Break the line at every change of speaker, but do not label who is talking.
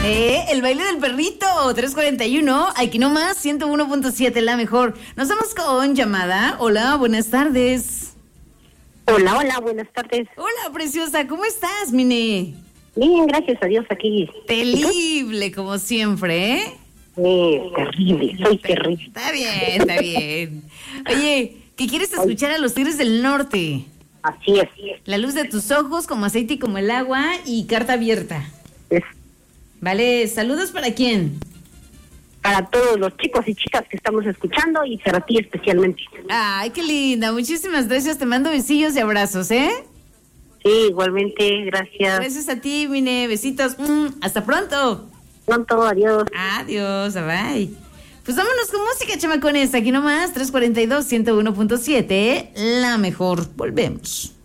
El baile del perrito, 341, aquí nomás, 101.7, la mejor. Nos vamos con llamada. Hola, buenas tardes.
Hola, buenas tardes.
Hola, preciosa, ¿cómo estás, Mine?
Bien, gracias a Dios aquí.
Terrible, como siempre, ¿eh?
Terrible, soy terrible.
Está bien. Oye, ¿qué quieres escuchar a los Tigres del Norte?
Así es.
La luz de tus ojos, como aceite y como el agua, y carta abierta. Vale, ¿saludos para quién?
Para todos los chicos y chicas que estamos escuchando y para ti especialmente.
Ay, qué linda, muchísimas gracias, te mando besillos y abrazos, ¿eh?
Sí, igualmente, gracias.
Gracias a ti, Mine, besitos, hasta pronto.
Pronto, adiós.
Adiós, bye. Pues vámonos con música, chamacones, aquí nomás, 342, 101.7, la mejor, volvemos.